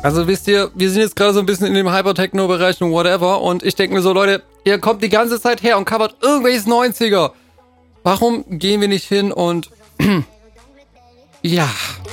Also wisst ihr, wir sind jetzt gerade so ein bisschen in dem Hyper-Techno-Bereich und whatever und ich denke mir so, Leute, ihr kommt die ganze Zeit her und covert irgendwelches 90er. Warum gehen wir nicht hin und ja,